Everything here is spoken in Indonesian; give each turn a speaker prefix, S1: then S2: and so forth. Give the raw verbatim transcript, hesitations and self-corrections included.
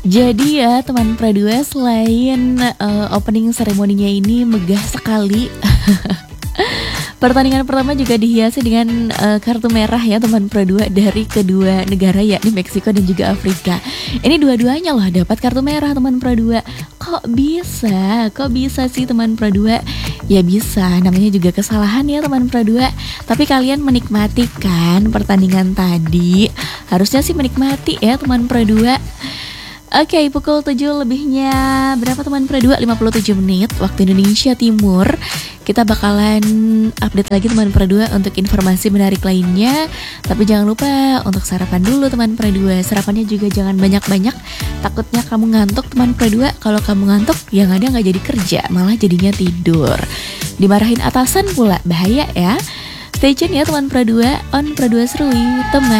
S1: Jadi ya teman Pra dua, selain uh, opening seremoninya ini megah sekali, pertandingan pertama juga dihiasi dengan uh, kartu merah ya teman Pra dua dari kedua negara, yakni Meksiko dan juga Afrika. Ini dua-duanya loh dapat kartu merah teman Pra dua. Kok bisa? Kok bisa sih teman Pra dua? Ya bisa, namanya juga kesalahan ya teman Pra dua. Tapi kalian menikmati kan pertandingan tadi? Harusnya sih menikmati ya teman Pra dua. Oke, okay, pukul tujuh lebihnya berapa teman Pra dua? lima puluh tujuh menit waktu Indonesia Timur. Kita bakalan update lagi teman Pra dua untuk informasi menarik lainnya. Tapi jangan lupa untuk sarapan dulu teman Pra dua. Sarapannya juga jangan banyak-banyak, takutnya kamu ngantuk teman Pra dua. Kalau kamu ngantuk yang ada gak jadi kerja, malah jadinya tidur. Dimarahin atasan pula, bahaya ya. Stay tune ya teman Pra dua, on Pra dua Serui teman.